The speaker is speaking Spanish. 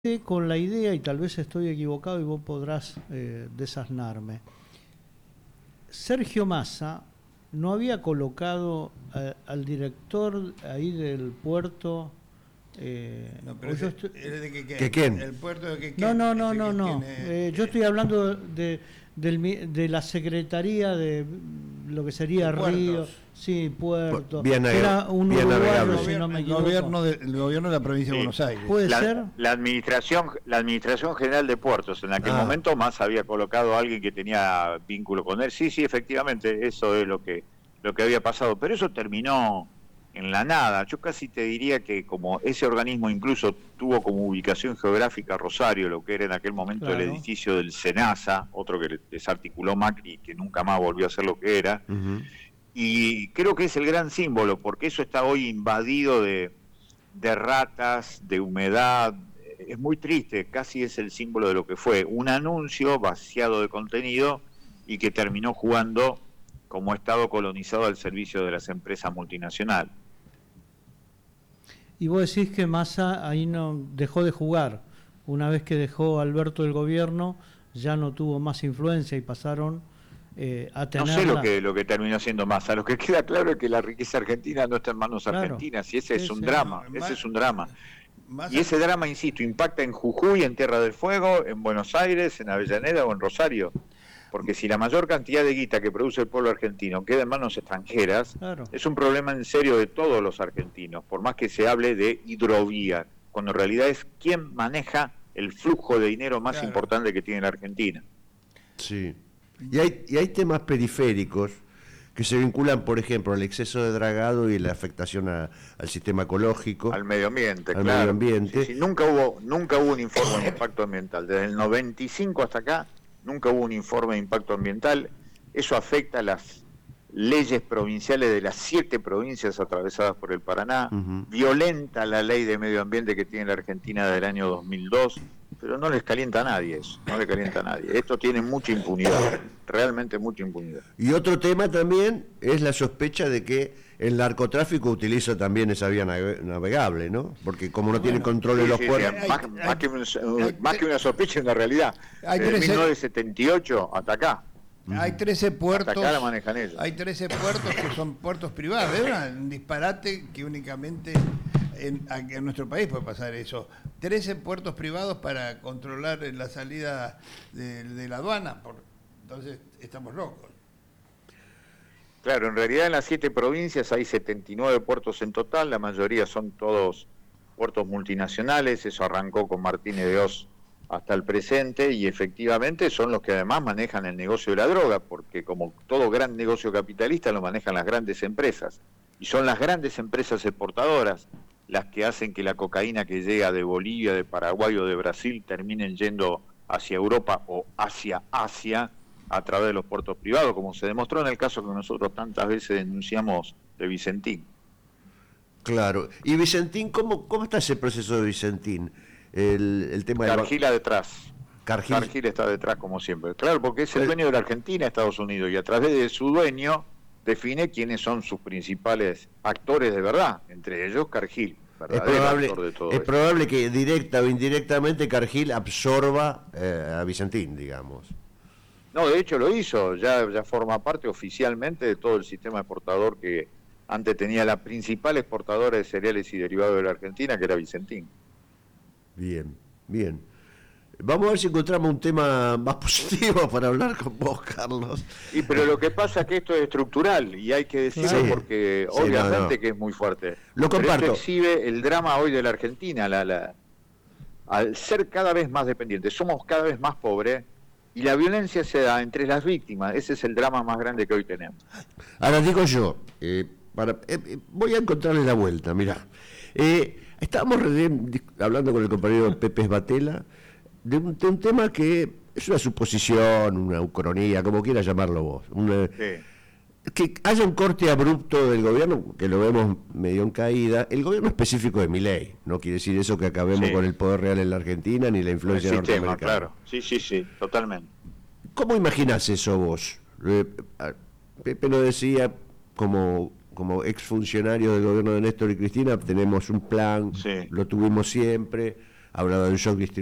con la idea, y tal vez estoy equivocado y vos podrás desasnarme. Sergio Massa no había colocado al director ahí del puerto. No, pero ¿Que quién? El puerto de Quequén. No. Yo estoy hablando de la Secretaría de lo que sería Río, sí, Puerto. Bien, era un uruguayo, si no me el equivoco. el gobierno de la provincia de Buenos Aires. ¿Puede ser? La administración general de puertos, en aquel momento Massa había colocado a alguien que tenía vínculo con él. Sí, efectivamente, eso es lo que había pasado, pero eso terminó en la nada. Yo casi te diría que como ese organismo incluso tuvo como ubicación geográfica Rosario, lo que era en aquel momento el edificio del SENASA, otro que desarticuló Macri, que nunca más volvió a ser lo que era, y creo que es el gran símbolo, porque eso está hoy invadido de ratas, de humedad. Es muy triste, casi es el símbolo de lo que fue un anuncio vaciado de contenido y que terminó jugando como Estado colonizado al servicio de las empresas multinacionales. Y vos decís que Massa ahí no dejó de jugar. Una vez que dejó Alberto el gobierno, ya no tuvo más influencia y pasaron a tener... No sé lo que terminó siendo Massa. Lo que queda claro es que la riqueza argentina no está en manos argentinas, y ese es un drama. Ese es un drama. Y ese drama, insisto, impacta en Jujuy, en Tierra del Fuego, en Buenos Aires, en Avellaneda o en Rosario. Porque si la mayor cantidad de guita que produce el pueblo argentino queda en manos extranjeras, es un problema en serio de todos los argentinos, por más que se hable de hidrovía, cuando en realidad es quién maneja el flujo de dinero más importante que tiene la Argentina. Sí. Y hay temas periféricos que se vinculan, por ejemplo, al exceso de dragado y la afectación al sistema ecológico. Al medio ambiente, al medio ambiente. Sí, nunca hubo un informe de impacto ambiental. Desde el 95 hasta acá, nunca hubo un informe de impacto ambiental. Eso afecta a las leyes provinciales de las 7 provincias atravesadas por el Paraná, violenta la ley de medio ambiente que tiene la Argentina del año 2002, pero no les calienta a nadie eso, no le calienta a nadie. Esto tiene mucha impunidad, realmente mucha impunidad. Y otro tema también es la sospecha de que el narcotráfico utiliza también esa vía navegable, ¿no? Porque como no tiene control de los puertos... Más que una sospecha, es una realidad. Desde 1978 hasta acá. Hay 13 puertos. Hasta acá la manejan ellos. Hay 13 puertos que son puertos privados. Es un disparate que únicamente en nuestro país puede pasar eso. 13 puertos privados para controlar la salida de la aduana. Entonces estamos locos. Claro, en realidad en las 7 provincias hay 79 puertos en total, la mayoría son todos puertos multinacionales. Eso arrancó con Martínez de Oz hasta el presente, y efectivamente son los que además manejan el negocio de la droga, porque como todo gran negocio capitalista lo manejan las grandes empresas, y son las grandes empresas exportadoras las que hacen que la cocaína que llega de Bolivia, de Paraguay o de Brasil terminen yendo hacia Europa o hacia Asia a través de los puertos privados, como se demostró en el caso que nosotros tantas veces denunciamos de Vicentín. Claro. ¿Y Vicentín, cómo está ese proceso de Vicentín? El tema Cargill detrás. Cargill está detrás como siempre. Claro, porque es el dueño de la Argentina, Estados Unidos, y a través de su dueño define quiénes son sus principales actores de verdad, entre ellos Cargill. Es probable que directa o indirectamente Cargill absorba a Vicentín, digamos. No, de hecho lo hizo, ya forma parte oficialmente de todo el sistema exportador que antes tenía la principal exportadora de cereales y derivados de la Argentina, que era Vicentín. Bien. Vamos a ver si encontramos un tema más positivo para hablar con vos, Carlos. Pero lo que pasa es que esto es estructural, y hay que decirlo porque obviamente que es muy fuerte. Lo comparto. Pero esto exhibe el drama hoy de la Argentina, al ser cada vez más dependientes, somos cada vez más pobres, y la violencia se da entre las víctimas. Ese es el drama más grande que hoy tenemos. Ahora digo yo, voy a encontrarle la vuelta, mirá. Estábamos hablando con el compañero Pepe Batela de un tema que es una suposición, una ucronía, como quieras llamarlo vos. Que haya un corte abrupto del gobierno, que lo vemos medio en caída, el gobierno específico de Milei. No quiere decir eso que acabemos con el poder real en la Argentina ni la influencia norteamericana. Claro, sí, totalmente. ¿Cómo imaginás eso vos? Pepe lo decía como exfuncionario del gobierno de Néstor y Cristina, tenemos un plan, lo tuvimos siempre, hablaba de un shock